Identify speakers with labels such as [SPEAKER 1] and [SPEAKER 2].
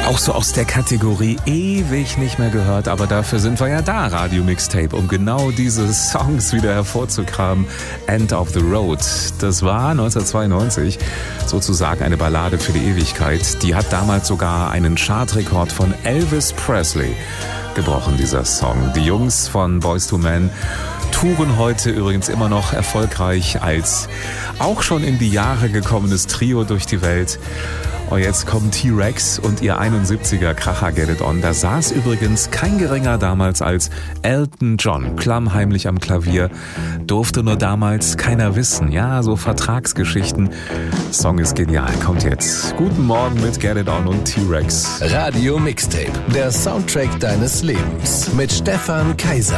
[SPEAKER 1] Auch so aus der Kategorie ewig nicht mehr gehört, aber dafür sind wir ja da, Radio Mixtape, um genau diese Songs wieder hervorzukramen. End of the Road, das war 1992 sozusagen eine Ballade für die Ewigkeit. Die hat damals sogar einen Chartrekord von Elvis Presley gebrochen, dieser Song. Die Jungs von Boyz II Men touren heute übrigens immer noch erfolgreich als auch schon in die Jahre gekommenes Trio durch die Welt. Und jetzt kommen T-Rex und ihr 71er Kracher Get It On. Da saß übrigens kein geringer damals als Elton John klammheimlich am Klavier. Durfte nur damals keiner wissen. Ja, so Vertragsgeschichten. Song ist genial. Kommt jetzt. Guten Morgen mit Get It On und T-Rex.
[SPEAKER 2] Radio Mixtape, der Soundtrack deines Lebens mit Stefan Kaiser.